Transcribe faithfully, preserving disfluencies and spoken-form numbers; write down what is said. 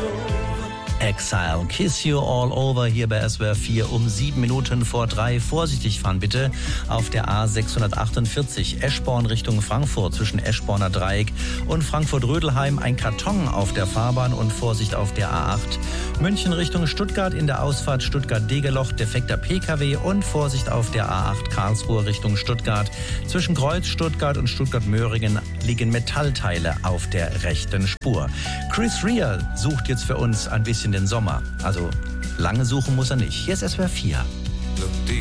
Exile, Kiss You All Over hier bei S W R vier um sieben Minuten vor drei. Vorsichtig fahren bitte auf der A sechshundertachtundvierzig Eschborn Richtung Frankfurt zwischen Eschborner Dreieck und Frankfurt-Rödelheim. Ein Karton auf der Fahrbahn und Vorsicht auf der A acht. München Richtung Stuttgart in der Ausfahrt Stuttgart-Degerloch defekter P K W und Vorsicht auf der A acht Karlsruhe Richtung Stuttgart. Zwischen Kreuz Stuttgart und Stuttgart-Möhringen liegen Metallteile auf der rechten Spur. Chris Rea sucht jetzt für uns ein bisschen den Sommer. Also lange suchen muss er nicht. Hier ist S W R vier. Look deep